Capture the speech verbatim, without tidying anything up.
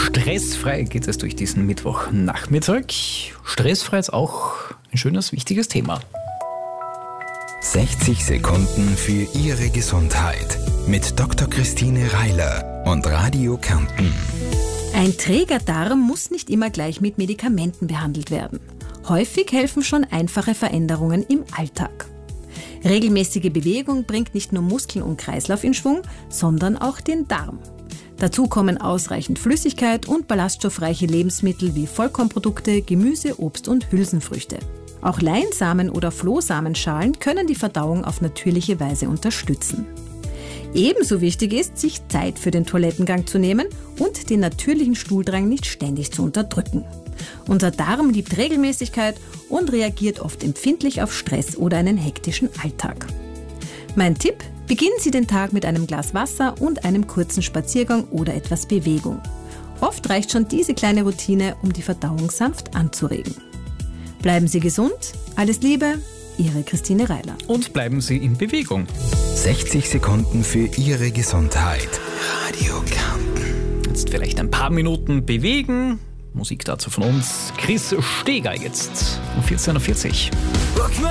Stressfrei geht es durch diesen Mittwochnachmittag. Stressfrei ist auch ein schönes, wichtiges Thema. sechzig Sekunden für Ihre Gesundheit mit Doktor Christine Reiler und Radio Kärnten. Ein träger Darm muss nicht immer gleich mit Medikamenten behandelt werden. Häufig helfen schon einfache Veränderungen im Alltag. Regelmäßige Bewegung bringt nicht nur Muskeln und Kreislauf in Schwung, sondern auch den Darm. Dazu kommen ausreichend Flüssigkeit und ballaststoffreiche Lebensmittel wie Vollkornprodukte, Gemüse, Obst und Hülsenfrüchte. Auch Leinsamen oder Flohsamenschalen können die Verdauung auf natürliche Weise unterstützen. Ebenso wichtig ist, sich Zeit für den Toilettengang zu nehmen und den natürlichen Stuhldrang nicht ständig zu unterdrücken. Unser Darm liebt Regelmäßigkeit und reagiert oft empfindlich auf Stress oder einen hektischen Alltag. Mein Tipp: Beginnen Sie den Tag mit einem Glas Wasser und einem kurzen Spaziergang oder etwas Bewegung. Oft reicht schon diese kleine Routine, um die Verdauung sanft anzuregen. Bleiben Sie gesund, alles Liebe, Ihre Christine Reiler. Und bleiben Sie in Bewegung. sechzig Sekunden für Ihre Gesundheit. Radio Kärnten. Jetzt vielleicht ein paar Minuten bewegen. Musik dazu von uns. Chris Steger jetzt um vierzehn Uhr vierzig.